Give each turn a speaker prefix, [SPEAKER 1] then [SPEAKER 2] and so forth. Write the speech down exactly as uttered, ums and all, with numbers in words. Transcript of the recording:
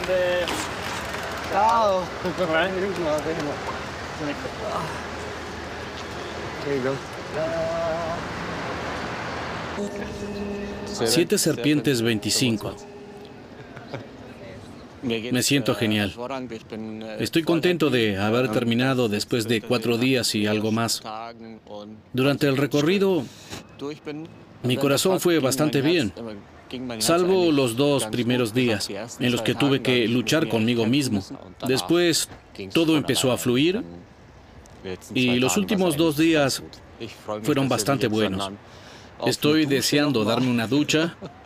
[SPEAKER 1] Chao.
[SPEAKER 2] Siete Serpientes veinticinco. Me siento genial. Estoy contento de haber terminado después de cuatro días y algo más. Durante el recorrido, mi corazón fue bastante bien, salvo los dos primeros días, en los que tuve que luchar conmigo mismo. Después, todo empezó a fluir y los últimos dos días fueron bastante buenos. Estoy deseando darme una ducha